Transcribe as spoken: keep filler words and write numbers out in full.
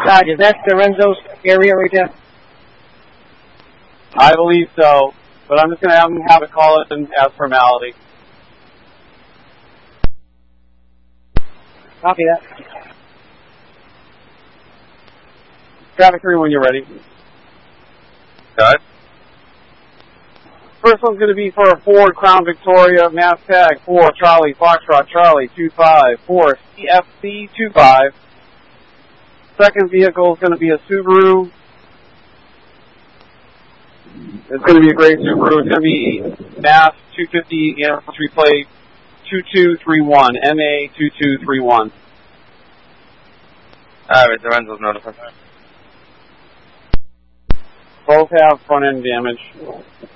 Dodge, is that Lorenzo's area right there? I believe so, but I'm just going to have him have it call it in as formality. Copy that. Traffic three when you're ready. Got it. First one's going to be for a Ford Crown Victoria, mass tag four Charlie Foxtrot Charlie two five four C F C two five. Second vehicle is going to be a Subaru. It's going to be a great Subaru. It's going to be mass two fifty anniversary plate two two three one, M A two two three one. Alright, Lorenzo's notified. Both have front end damage.